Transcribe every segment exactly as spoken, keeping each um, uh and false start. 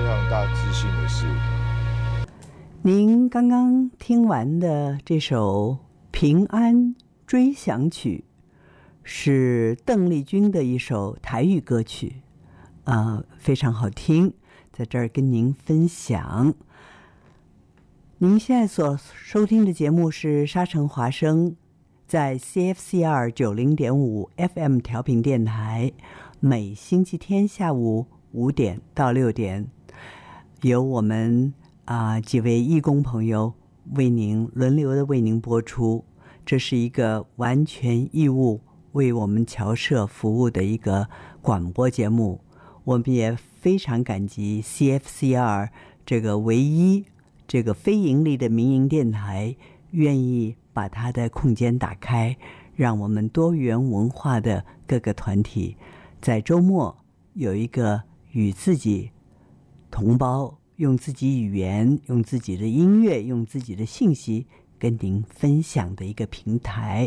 非常大自信的事。 您刚刚听完的这首《平安追想曲》是邓丽君的一首台语歌曲，呃，非常好听，在这儿跟您分享。您现在所收听的节目是沙城华声，在 C F C R 九零点五 F M 调频电台，每星期天下午五点到六点，由我们啊、呃、几位义工朋友为您轮流的为您播出。这是一个完全义务为我们侨社服务的一个广播节目。我们也非常感激 C F C R 这个唯一这个非盈利的民营电台愿意把它的空间打开，让我们多元文化的各个团体在周末有一个与自己同胞用自己语言、用自己的音乐、用自己的信息跟您分享的一个平台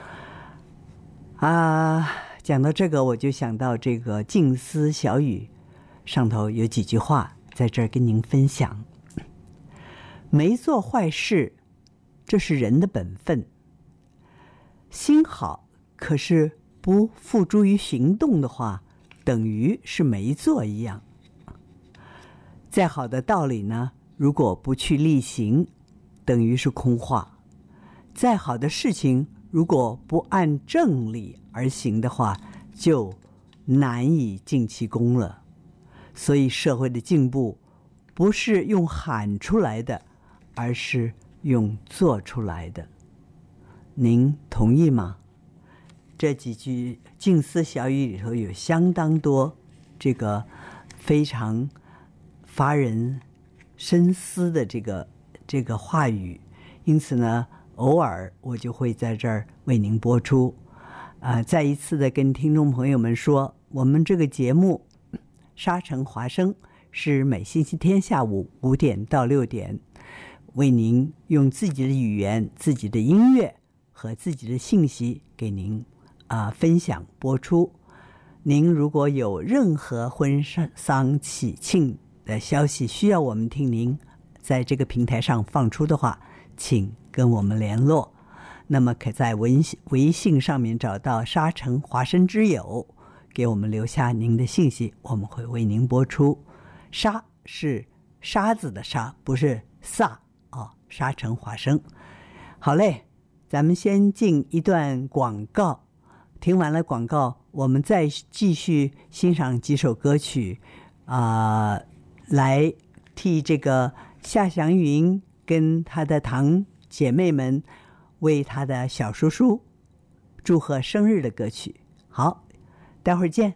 啊。讲到这个，我就想到这个静思小语上头有几句话，在这儿跟您分享。没做坏事，这是人的本分。心好，可是不付诸于行动的话，等于是没做一样。再好的道理呢，如果不去力行，等于是空话。再好的事情，如果不按正理而行的话，就难以尽其功了。所以社会的进步不是用喊出来的，而是用做出来的。您同意吗？这几句静思小语里头有相当多这个非常发人深思的这个这个话语，因此呢，偶尔我就会在这儿为您播出。啊、呃，再一次的跟听众朋友们说，我们这个节目沙城华声是每星期天下午五点到六点，为您用自己的语言、自己的音乐和自己的信息给您啊、呃、分享播出。您如果有任何婚丧喜庆的消息需要我们听您在这个平台上放出的话，请跟我们联络。那么可在微信上面找到沙城华声之友，给我们留下您的信息，我们会为您播出。沙是沙子的沙，不是萨哦，沙城华声。好嘞，咱们先进一段广告，听完了广告，我们再继续欣赏几首歌曲啊、呃，来替这个夏祥云跟他的堂姐妹们为他的小叔叔祝贺生日的歌曲。好，待会儿见。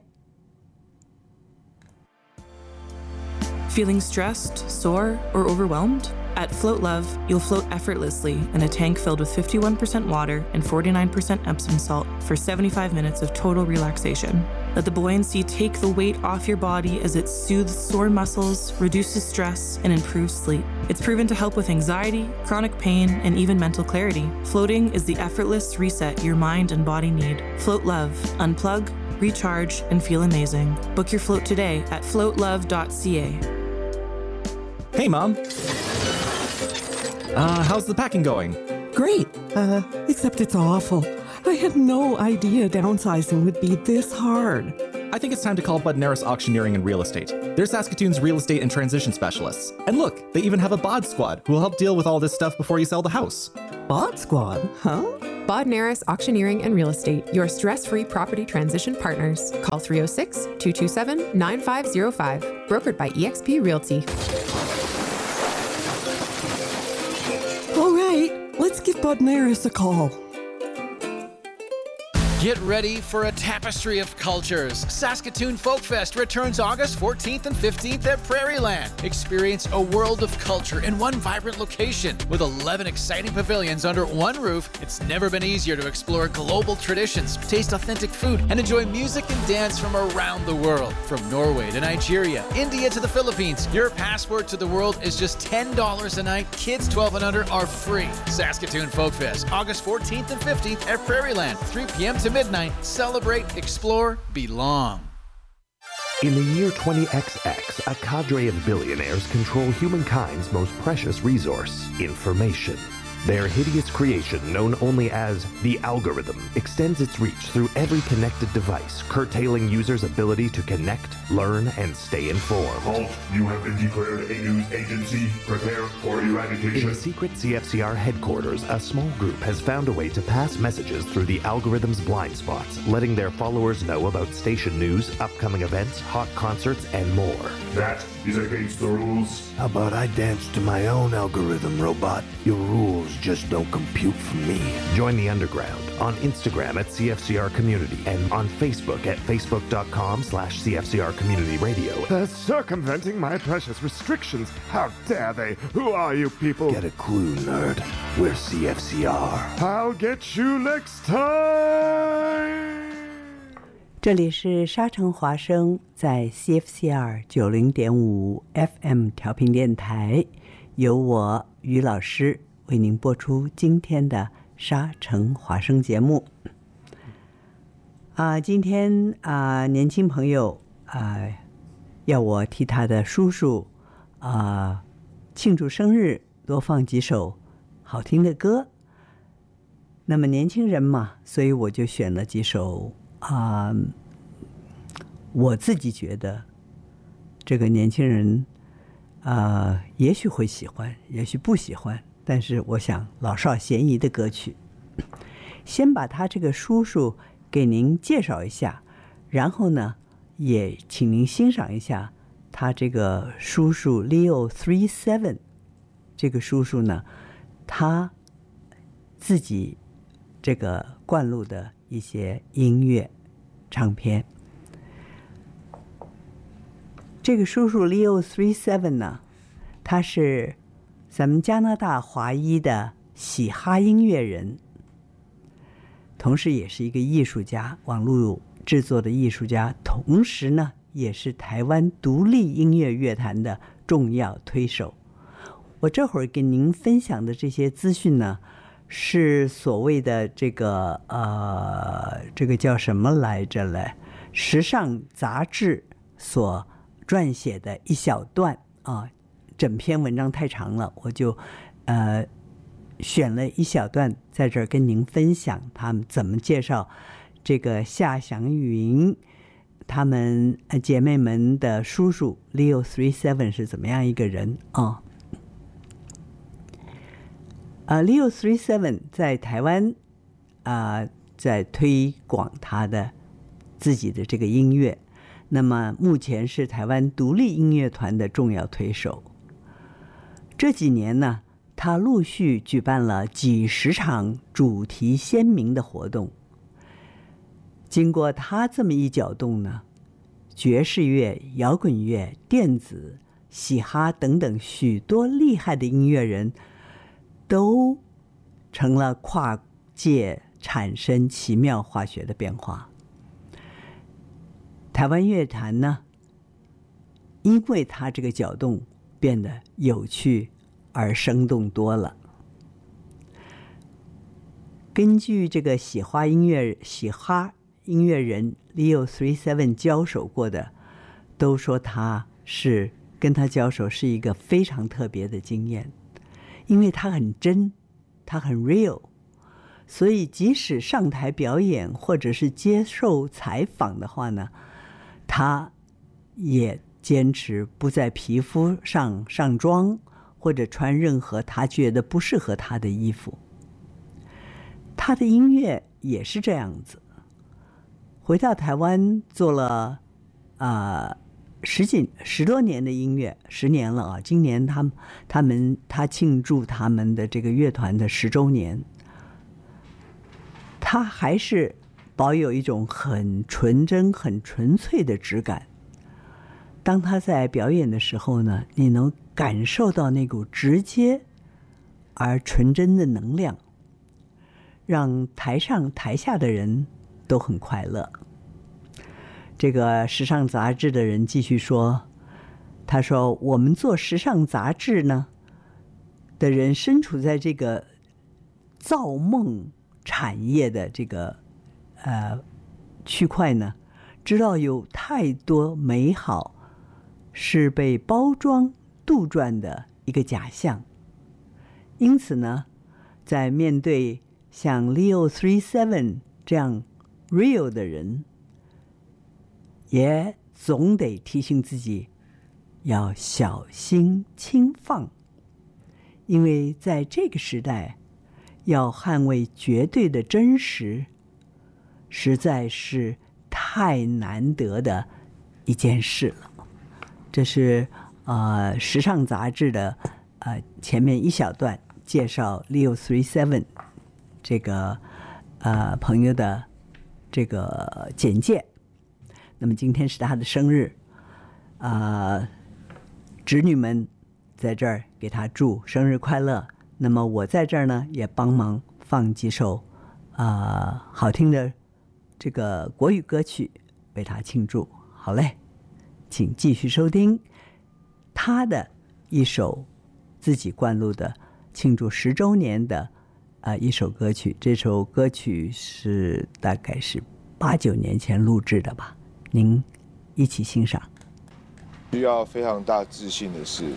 Feeling stressed, sore, or overwhelmed? At Float Love, you'll float effortlessly in a tank filled with fifty-one percent water and forty-nine percent Epsom salt for seventy-five minutes of total relaxation. Let the buoyancy take the weight off your body as it soothes sore muscles, reduces stress, and improves sleep. It's proven to help with anxiety, chronic pain, and even mental clarity. Floating is the effortless reset your mind and body need. Float Love. Unplug, recharge, and feel amazing. Book your float today at float love dot c a. Hey, Mom. Uh, how's the packing going? Great, uh, except it's awful. I had no idea downsizing would be this hard. I think it's time to call Budnaris Auctioneering and Real Estate. They're Saskatoon's real estate and transition specialists. And look, they even have a bod squad who will help deal with all this stuff before you sell the house. Bod squad, huh? Budnaris Auctioneering and Real Estate, your stress-free property transition partners. Call three oh six, two two seven, nine five oh five. Brokered by E X P Realty. All right, let's give Budnaris a call. Get ready for a tapestry of cultures. Saskatoon Folk Fest returns August fourteenth and fifteenth at Prairieland. Experience a world of culture in one vibrant location. With eleven exciting pavilions under one roof, it's never been easier to explore global traditions, taste authentic food, and enjoy music and dance from around the world. From Norway to Nigeria, India to the Philippines, your passport to the world is just ten dollars a night. Kids twelve and under are free. Saskatoon Folk Fest, August fourteenth and fifteenth at Prairieland, three p.m. to midnight. Celebrate, explore, belong. In the year twenty X X, a cadre of billionaires control humankind's most precious resource, information. Their hideous creation, known only as the algorithm, extends its reach through every connected device, curtailing users' ability to connect, learn, and stay informed. Halt, you have been declared a news agency. Prepare for eradication. In the secret C F C R headquarters, a small group has found a way to pass messages through the algorithm's blind spots, letting their followers know about station news, upcoming events, hot concerts, and more. That is against the rules. How about I dance to my own algorithm, robot? Your rules just don't compute for me. Join the underground on Instagram at C F C R Community and on Facebook at facebook.com slash CFCR Community Radio. They're circumventing my precious restrictions. How dare they? Who are you people? Get a clue, nerd. We're C F C R. I'll get you next time. 这里是沙城华声，在 C F C R 九零点五 F M 调频电台，由我于老师为您播出今天的沙城华声节目。啊，今天啊，年轻朋友啊，要我替他的叔叔啊庆祝生日，多放几首好听的歌。那么年轻人嘛，所以我就选了几首啊、呃，我自己觉得这个年轻人啊、呃，也许会喜欢，也许不喜欢，但是我想老少咸宜的歌曲。先把他这个叔叔给您介绍一下，然后呢，也请您欣赏一下他这个叔叔 Leo Three Seven 这个叔叔呢，他自己这个灌录的一些音乐唱片。这个叔叔 Leo Three Seven 呢，他是咱们加拿大华裔的嘻哈音乐人，同时也是一个艺术家，网络制作的艺术家，同时呢也是台湾独立音乐乐坛的重要推手。我这会儿跟您分享的这些资讯呢，是所谓的这个呃，这个叫什么来着嘞？时尚杂志所撰写的一小段啊，整篇文章太长了，我就呃选了一小段在这儿跟您分享，他们怎么介绍这个夏祥云他们姐妹们的叔叔 Leo Three Seven 是怎么样一个人啊？啊 ，Leo Three Seven 在台湾啊、呃，在推广他的自己的这个音乐。那么目前是台湾独立音乐团的重要推手。这几年呢，他陆续举办了几十场主题鲜明的活动。经过他这么一搅动呢，爵士乐、摇滚乐、电子、嘻哈等等许多厉害的音乐人都成了跨界产生奇妙化学的变化。台湾乐坛呢，因为它这个搅动变得有趣而生动多了。根据这个嘻哈音乐嘻哈音乐人 Leo Three Seven 交手过的，都说他是跟他交手是一个非常特别的经验，因为他很真，他很 real， 所以即使上台表演或者是接受采访的话呢，他也坚持不在皮肤上上妆，或者穿任何他觉得不适合他的衣服。他的音乐也是这样子。回到台湾做了啊、呃、十几十多年的音乐，十年了啊！今年他们他们他庆祝他们的这个乐团的十周年，他还是保有一种很纯真、很纯粹的质感。当他在表演的时候呢，你能感受到那股直接而纯真的能量，让台上台下的人都很快乐。这个时尚杂志的人继续说，他说我们做时尚杂志呢的人身处在这个造梦产业的这个呃区块呢， 知道有太多美好是被包装杜撰的一个假象，因此呢，在面对像 Leo 三十七这样 real 的人，也总得提醒自己要小心轻放，因为在这个时代，要捍卫绝对的真实，实在是太难得的一件事了。这是呃时尚杂志的呃前面一小段介绍 Leo 三十七这个呃朋友的这个简介。那么今天是他的生日，啊、呃，侄女们在这儿给他祝生日快乐。那么我在这儿呢，也帮忙放几首啊、呃、好听的这个国语歌曲为他庆祝。好嘞，请继续收听他的一首自己灌录的庆祝十周年的啊、呃、一首歌曲。这首歌曲是大概是八九年前录制的吧。您一起欣赏。 需要非常大自信的是，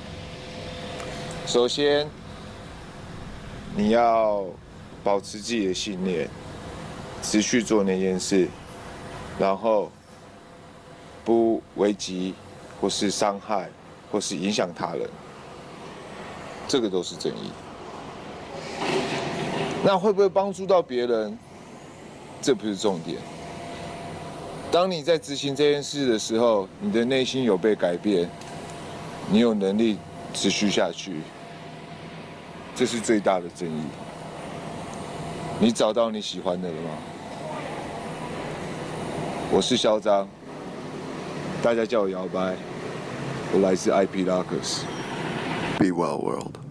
首先你要保持自己的信念，持续做那件事，然后不危及或是伤害或是影响他人，这个都是正义。那会不会帮助到别人？这不是重点。当你在执行这件事的时候，你的内心有被改变，你有能力持续下去，这是最大的正义。你找到你喜欢的了吗？我是嚣张，大家叫我摇摆，我来自 I P Rockers。Be well, world.